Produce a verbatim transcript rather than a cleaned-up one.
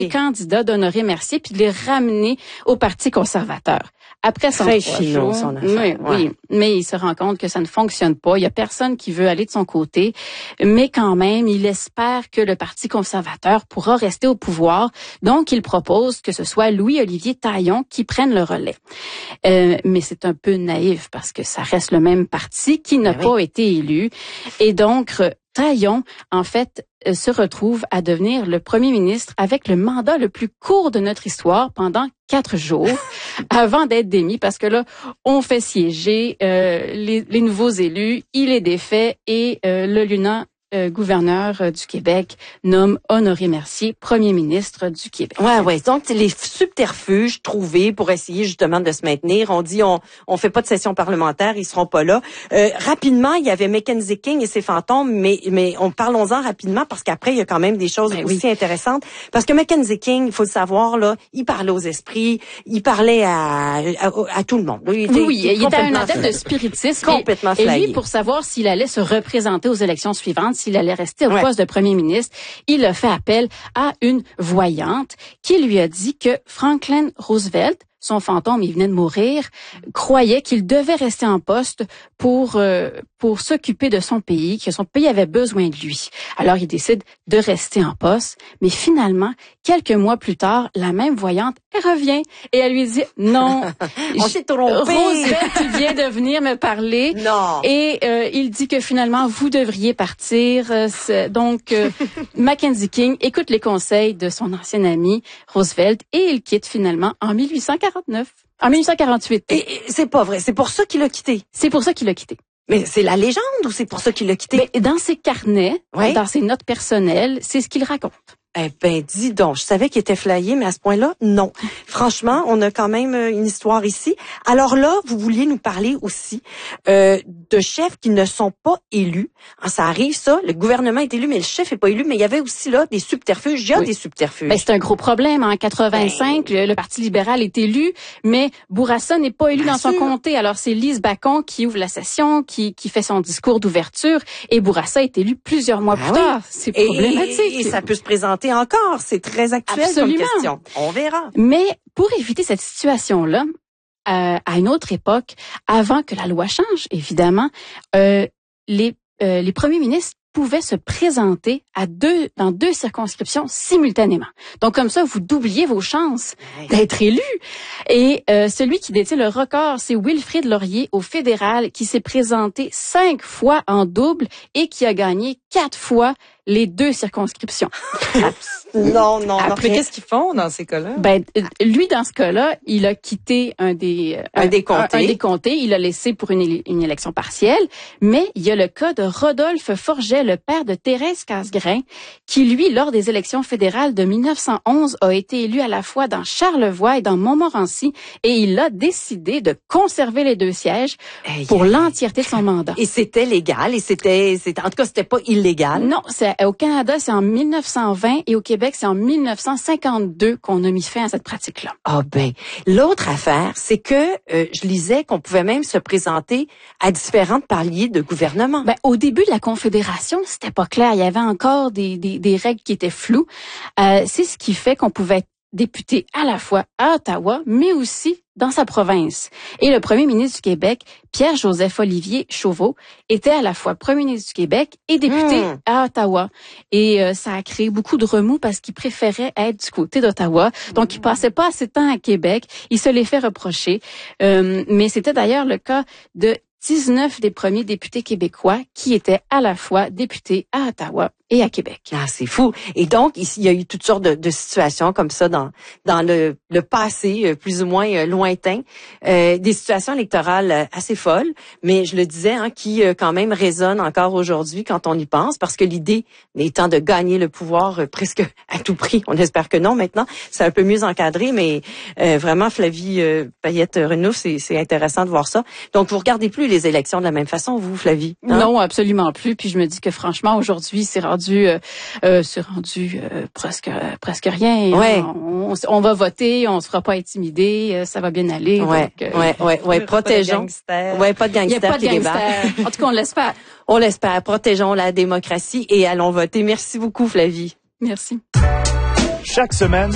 candidats d'Honoré Mercier puis de les ramener au Parti conservateur. Après cent trois jours, son affaire, oui, ouais. oui, mais il se rend compte que ça ne fonctionne pas. Il y a personne qui veut aller de son côté, mais quand même, il espère que le Parti conservateur pourra rester au pouvoir. Donc, il propose que ce soit Louis-Olivier Taillon qui prenne le relais. Euh, mais c'est un peu naïf parce que ça reste le même parti qui n'a oui. pas été élu. Et donc, Taillon, en fait, euh, se retrouve à devenir le premier ministre avec le mandat le plus court de notre histoire pendant quatre jours avant d'être démis parce que là, on fait siéger euh, les, les nouveaux élus, il est défait et euh, le lieutenant Euh, gouverneur euh, du Québec nomme Honoré Mercier premier ministre du Québec. Ouais, ouais. Donc les subterfuges trouvés pour essayer justement de se maintenir. On dit on on fait pas de session parlementaire, ils seront pas là. Euh, rapidement, il y avait Mackenzie King et ses fantômes, mais mais on parlons-en rapidement parce qu'après il y a quand même des choses ben aussi oui. intéressantes. Parce que Mackenzie King, il faut le savoir là, il parlait aux esprits, il parlait à à, à tout le monde. Il était, oui, il était un adepte de spiritisme. Complètement et, flyé. et lui, pour savoir s'il allait se représenter aux élections suivantes, s'il allait rester au ouais. poste de premier ministre, il a fait appel à une voyante qui lui a dit que Franklin Roosevelt, son fantôme, il venait de mourir, croyait qu'il devait rester en poste pour euh, pour s'occuper de son pays, que son pays avait besoin de lui. Alors, il décide de rester en poste, mais finalement, quelques mois plus tard, la même voyante, elle revient et elle lui dit non, on s'est trompé. Roosevelt, il vient de venir me parler. Non. Et euh, il dit que finalement, vous devriez partir. Euh, donc, euh, Mackenzie King écoute les conseils de son ancien ami Roosevelt et il quitte finalement en mille huit cent quarante-neuf. En mille huit cent quarante-huit. Et, et c'est pas vrai. C'est pour ça qu'il a quitté. C'est pour ça qu'il a quitté. Mais c'est la légende ou c'est pour ça qu'il l'a quitté? Mais dans ses carnets, ouais. dans ses notes personnelles, c'est ce qu'il raconte. Eh ben, dis donc, je savais qu'il était flyé, mais à ce point-là, non. Franchement, on a quand même une histoire ici. Alors là, vous vouliez nous parler aussi euh, de chefs qui ne sont pas élus. Ah, ça arrive, ça. Le gouvernement est élu, mais le chef est pas élu. Mais il y avait aussi là des subterfuges. Il y a oui. des subterfuges. Ben, c'est un gros problème. En quatre-vingt-cinq, ben... le, le Parti libéral est élu, mais Bourassa n'est pas élu Bien dans sûr. son comté. Alors, c'est Lise Bacon qui ouvre la session, qui, qui fait son discours d'ouverture, et Bourassa est élu plusieurs mois ah, plus oui. tard. C'est et, problématique. Et, et ça peut se présenter encore, c'est très actuel Absolument. comme question. On verra. Mais pour éviter cette situation-là, euh, à une autre époque, avant que la loi change, évidemment, euh, les euh, les premiers ministres pouvaient se présenter à deux dans deux circonscriptions simultanément. Donc comme ça, vous doubliez vos chances ouais. d'être élu. Et euh, celui qui détient le record, c'est Wilfrid Laurier au fédéral, qui s'est présenté cinq fois en double et qui a gagné quatre fois les deux circonscriptions. non, non, Après, non. qu'est-ce qu'ils font dans ces cas-là? Ben, lui, dans ce cas-là, il a quitté un des, un, un des comtés. Un, un des comtés. Il l'a laissé pour une, une élection partielle. Mais il y a le cas de Rodolphe Forget, le père de Thérèse Casgrain, qui, lui, lors des élections fédérales de mille neuf cent onze, a été élu à la fois dans Charlevoix et dans Montmorency. Et il a décidé de conserver les deux sièges hey, pour hey, l'entièreté de son mandat. Et c'était légal. Et c'était, c'était, en tout cas, c'était pas illégal. Non, c'est, au Canada, c'est en mille neuf cent vingt et au Québec, c'est en mille neuf cent cinquante-deux qu'on a mis fin à cette pratique-là. Ah ben, l'autre affaire, c'est que euh, je lisais qu'on pouvait même se présenter à différents paliers de gouvernement. Ben, au début de la Confédération, c'était pas clair. Il y avait encore des, des, des règles qui étaient floues. Euh, c'est ce qui fait qu'on pouvait être député à la fois à Ottawa, mais aussi dans sa province. Et le premier ministre du Québec, Pierre-Joseph Olivier Chauveau, était à la fois premier ministre du Québec et député mmh. à Ottawa. Et euh, ça a créé beaucoup de remous parce qu'il préférait être du côté d'Ottawa. Donc, il passait pas assez de temps à Québec. Il se les fait reprocher. Euh, mais c'était d'ailleurs le cas de dix-neuf des premiers députés québécois qui étaient à la fois députés à Ottawa et à Québec. Ah, c'est fou. Et donc, ici, il y a eu toutes sortes de, de situations comme ça dans dans le, le passé, plus ou moins euh, lointain, euh, des situations électorales assez folles, mais je le disais, hein, qui euh, quand même résonnent encore aujourd'hui quand on y pense, parce que l'idée étant de gagner le pouvoir euh, presque à tout prix. On espère que non maintenant. C'est un peu mieux encadré, mais euh, vraiment, Flavie euh, Payette-Renouf, c'est, c'est intéressant de voir ça. Donc, vous regardez plus les élections de la même façon, vous, Flavie? Hein? Non, absolument plus. Puis je me dis que franchement, aujourd'hui, c'est rendu Euh, euh, c'est rendu euh, presque euh, presque rien. Ouais. On, on, on va voter, on se fera pas intimider, euh, ça va bien aller. Ouais, donc, euh, ouais, ouais, ouais. Protégeons. Ouais, pas de gangsters qui débarquent. En tout cas, on l'espère. On l'espère. Protégeons la démocratie et allons voter. Merci beaucoup, Flavie. Merci. Chaque semaine,